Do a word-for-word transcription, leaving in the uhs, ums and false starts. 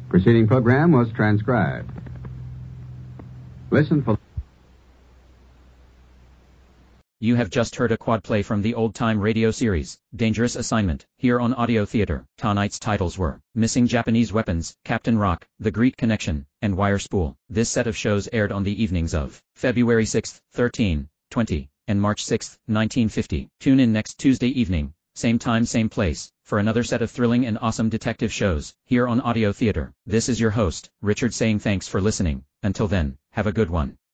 Preceding program was transcribed. Listen for... You have just heard a quad play from the old-time radio series, Dangerous Assignment, here on Audio Theater. Tonight's titles were Missing Japanese Weapons, Captain Rock, The Greek Connection, and Wire Spool. This set of shows aired on the evenings of February sixth, thirteenth, twentieth, and March sixth, nineteen fifty. Tune in next Tuesday evening, same time same place, for another set of thrilling and awesome detective shows, here on Audio Theater. This is your host, Richard, saying thanks for listening. Until then, have a good one.